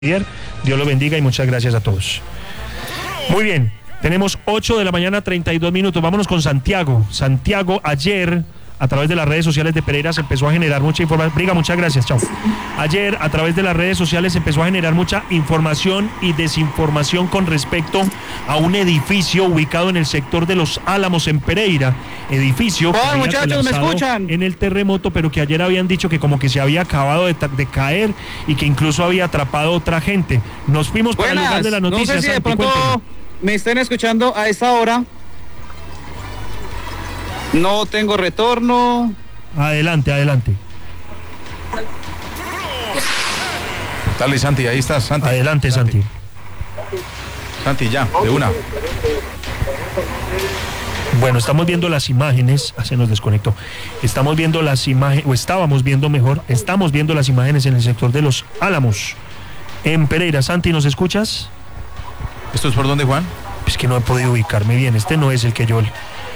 Dios lo bendiga y muchas gracias a todos. Muy bien, tenemos 8:32 a.m. Vámonos con Santiago. Santiago, ayer a través de las redes sociales de Pereira se empezó a generar mucha información. Briga, muchas gracias, chao. Ayer a través de las redes sociales se empezó a generar mucha información y desinformación con respecto a un edificio ubicado en el sector de Los Álamos en Pereira. Edificio que había muchachos, ¿me escuchan? en el terremoto, pero que ayer habían dicho que como que se había acabado de caer y que incluso había atrapado otra gente. Nos fuimos para el lugar de la noticia. No sé si de Santi, pronto cuénteme. me estén escuchando a esta hora. No tengo retorno. Adelante. Dale, Santi, ahí estás, Santi. Adelante, Santi. Santi, ya, de una. Bueno, estamos viendo las imágenes, se nos desconectó. Estamos viendo las imágenes, o estábamos viendo mejor, estamos viendo las imágenes en el sector de Los Álamos, en Pereira. Santi, ¿nos escuchas? ¿Esto es por dónde, Juan? Es que no he podido ubicarme bien, este no es el que yo...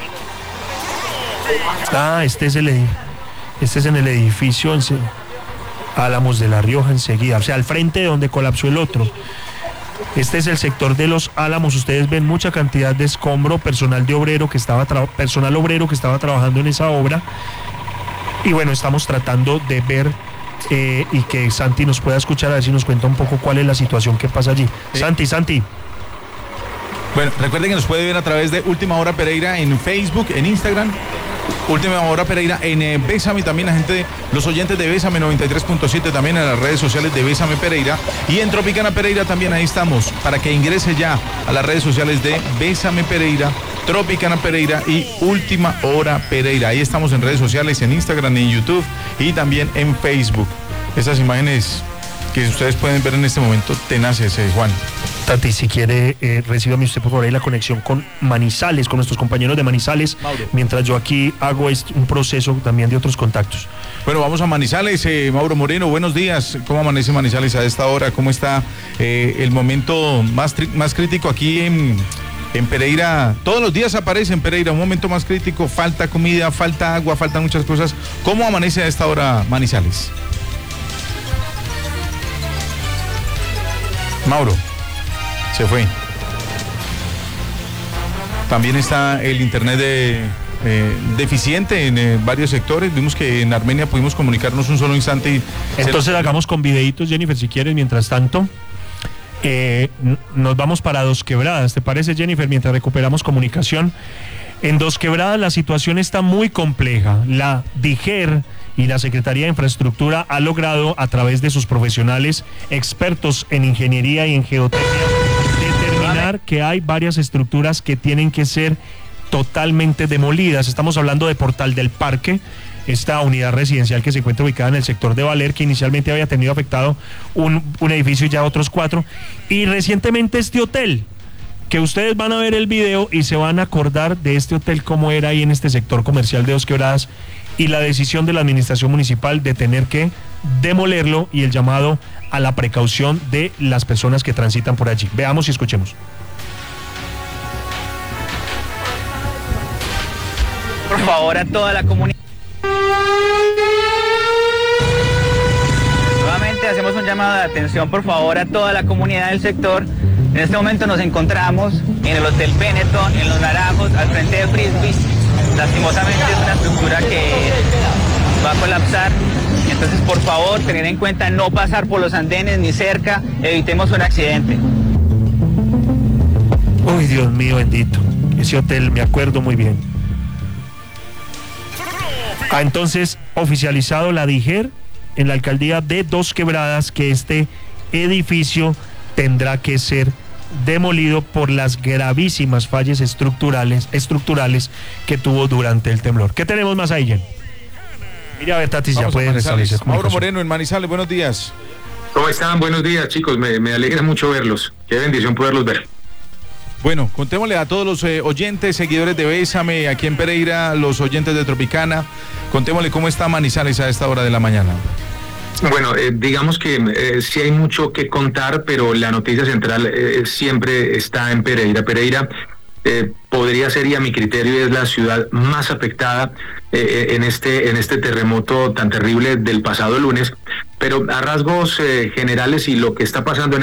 este es en el edificio Álamos de La Rioja enseguida, o sea, al frente de donde colapsó el otro. Este es el sector de Los Álamos. Ustedes ven mucha cantidad de escombro, personal obrero que estaba trabajando en esa obra. Y bueno, estamos tratando de ver y que Santi nos pueda escuchar, a ver si nos cuenta un poco cuál es la situación que pasa allí. Santi. Bueno, recuerden que nos puede ver a través de Última Hora Pereira en Facebook, en Instagram. Última Hora Pereira en Bésame, también la gente, los oyentes de Bésame 93.7 también en las redes sociales de Bésame Pereira, y en Tropicana Pereira también, ahí estamos, para que ingrese ya a las redes sociales de Bésame Pereira, Tropicana Pereira y Última Hora Pereira. Ahí estamos en redes sociales, en Instagram, en YouTube y también en Facebook. Estas imágenes que ustedes pueden ver en este momento tenaces, Juan. Tati, si quiere, recíbame usted por favor ahí la conexión con Manizales, con nuestros compañeros de Manizales, Mauro, mientras yo aquí hago un proceso también de otros contactos. Bueno, vamos a Manizales. Mauro Moreno, buenos días. ¿Cómo amanece Manizales a esta hora? ¿Cómo está el momento más crítico aquí en Pereira? Todos los días aparece en Pereira un momento más crítico, falta comida, falta agua, faltan muchas cosas. ¿Cómo amanece a esta hora Manizales? Mauro. Se fue. También está el internet deficiente en varios sectores. Vimos que en Armenia pudimos comunicarnos un solo instante. Entonces hagamos con videitos, Jennifer, si quieres, mientras tanto. Nos vamos para Dos Quebradas. ¿Te parece, Jennifer? Mientras recuperamos comunicación. En Dos Quebradas la situación está muy compleja. La DIGER y la Secretaría de Infraestructura ha logrado, a través de sus profesionales expertos en ingeniería y en geotecnia, determinar que hay varias estructuras que tienen que ser totalmente demolidas. Estamos hablando de Portal del Parque, esta unidad residencial que se encuentra ubicada en el sector de Valer, que inicialmente había tenido afectado un edificio y ya otros 4, y recientemente este hotel, que ustedes van a ver el video y se van a acordar de este hotel como era ahí en este sector comercial de Dos Quebradas, y la decisión de la administración municipal de tener que demolerlo y el llamado a la precaución de las personas que transitan por allí. Veamos y escuchemos. Por favor, a toda la comunidad. Nuevamente hacemos un llamado de atención, por favor, a toda la comunidad del sector. En este momento nos encontramos en el Hotel Benetton, en Los Naranjos, al frente de Frisbees. Lastimosamente es una estructura que va a colapsar. Entonces, por favor, tener en cuenta no pasar por los andenes ni cerca, evitemos un accidente. Uy, Dios mío bendito, ese hotel me acuerdo muy bien. Entonces, oficializado la DIGER en la alcaldía de Dos Quebradas que este edificio tendrá que ser demolido por las gravísimas fallas estructurales que tuvo durante el temblor. ¿Qué tenemos más ahí, Jen? Mira, a ver, Tatis, ya pueden establecer. Mauro Moreno en Manizales, buenos días. ¿Cómo están? Buenos días, chicos. Me alegra mucho verlos. Qué bendición poderlos ver. Bueno, contémosle a todos los oyentes, seguidores de Bésame aquí en Pereira, los oyentes de Tropicana, contémosle cómo está Manizales a esta hora de la mañana. Bueno, digamos que sí hay mucho que contar, pero la noticia central siempre está en Pereira. Pereira podría ser, y a mi criterio, es la ciudad más afectada en este terremoto tan terrible del pasado lunes. Pero a rasgos generales y lo que está pasando en